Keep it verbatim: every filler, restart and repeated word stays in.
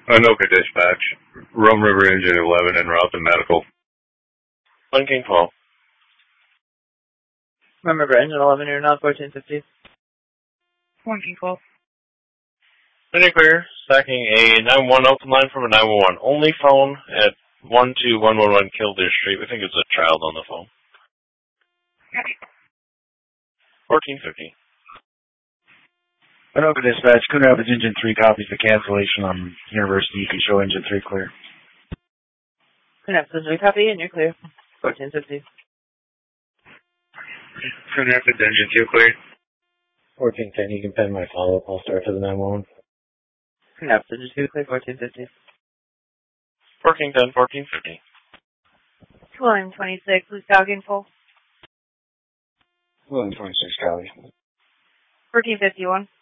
Anoka Dispatch, Rome River Engine eleven en route to medical. One King twelve. Rome River Engine eleven, you're now fourteen fifty. One King twelve. Clear, clear. Stacking a nine one one open line from a nine one one. Only phone at one two one one one Kildare Street. We think it's a child on the phone. fourteen fifty. Anoka Dispatch, Coon Rapids Engine three copies the cancellation on University. You can show Engine three clear. Coon Rapids Engine copy, and you're clear. fourteen fifty. Coon Rapids Engine two clear. fourteen ten, you can pen my follow-up. I'll start for the nine one one. Coon Rapids Engine two clear, fourteen fifty. fourteen ten, fourteen fifty. William twenty-six, Blue Stallion full. William twenty-six, Cali. fourteen fifty-one.